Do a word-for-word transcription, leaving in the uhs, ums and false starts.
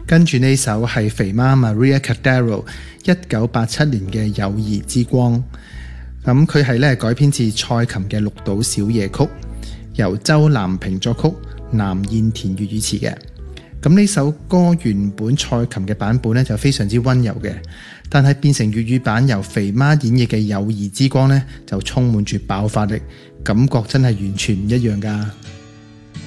跟住呢首係肥媽 Maria Cordero 一九八七年嘅《友誼之光》。咁佢係咧改編自蔡琴嘅《綠島小夜曲》，由周南平作曲，藍燕田粵語詞嘅。咁呢首歌原本蔡琴嘅版本咧就非常之溫柔嘅，但係變成粵語版由肥媽演繹嘅《友誼之光》咧就充滿住爆發力，感覺真係完全唔一樣㗎。